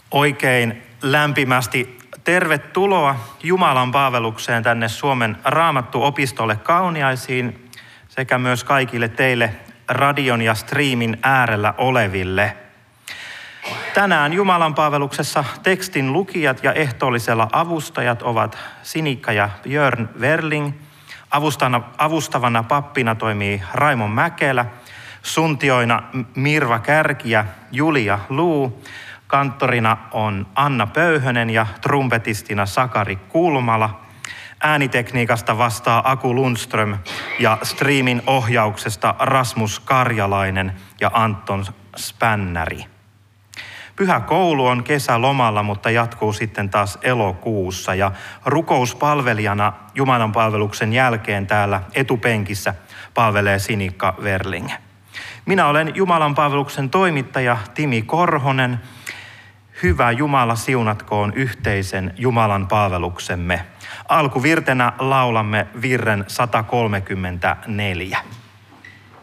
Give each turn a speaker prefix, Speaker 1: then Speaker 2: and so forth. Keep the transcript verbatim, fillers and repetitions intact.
Speaker 1: Oikein lämpimästi tervetuloa Jumalan palvelukseen tänne Suomen Raamattuopistolle Kauniaisiin sekä myös kaikille teille radion ja striimin äärellä oleville. Tänään Jumalan palveluksessa tekstin lukijat ja ehtoollisella avustajat ovat Sinikka ja Björn Werling. Avustana, avustavana pappina toimii Raimon Mäkelä, suntioina Mirva Kärki ja Julia Luu. Kanttorina on Anna Pöyhönen ja trumpetistina Sakari Kulmala. Äänitekniikasta vastaa Aku Lundström ja striimin ohjauksesta Rasmus Karjalainen ja Anton Spännäri. Pyhä koulu on kesälomalla, mutta jatkuu sitten taas elokuussa ja rukouspalvelijana Jumalan palveluksen jälkeen täällä etupenkissä palvelee Sinikka Werling. Minä olen Jumalan palveluksen toimittaja Timi Korhonen. Hyvä Jumala siunatkoon yhteisen Jumalan palveluksemme. Alkuvirtenä laulamme virren sata kolmekymmentäneljä.